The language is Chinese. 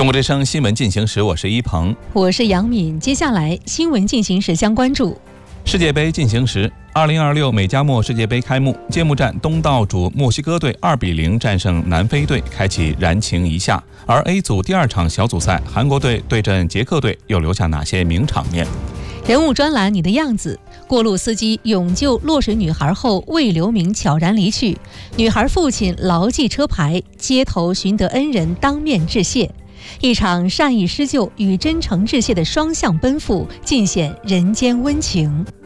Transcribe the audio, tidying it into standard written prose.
中国之声新闻进行时，我是一鹏， 我是杨敏。接下来新闻进行时将关注世界杯进行时。2026美加墨世界杯开幕，揭幕战东道主墨西哥队2-0战胜南非队，开启燃情一夏。而 A 组第2场小组赛，韩国队对阵捷克队，又留下哪些名场面？ 人物专栏你的样子。过路司机勇救落水女孩后未留名悄然离去，女孩父亲牢记车牌，街头寻得恩人当面致谢。一场善意施救与真诚致谢的双向奔赴，尽显人间温情。